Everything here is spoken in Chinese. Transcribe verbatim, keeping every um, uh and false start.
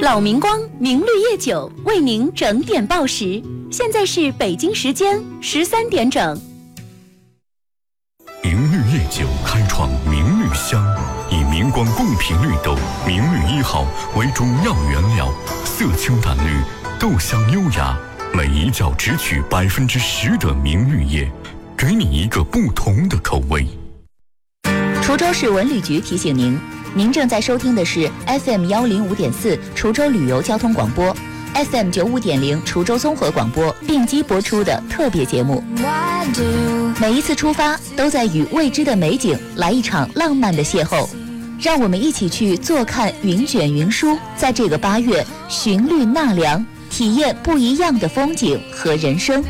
老明光明绿叶酒为您整点报时，现在是北京时间十三点整。 明绿叶酒开创明绿香，以明光贡品绿豆明绿一号为主要原料，色清淡绿，豆香优雅，每一窖只取百分之十的明绿叶，给你一个不同的口味。 滁州市文旅局提醒您，您正在收听的是 F M 幺零五点四滁州旅游交通广播 ，F M 九五点零滁州综合广播并机播出的特别节目。每一次出发，都在与未知的美景来一场浪漫的邂逅。让我们一起去坐看云卷云舒，在这个八月寻绿纳凉，体验不一样的风景和人生。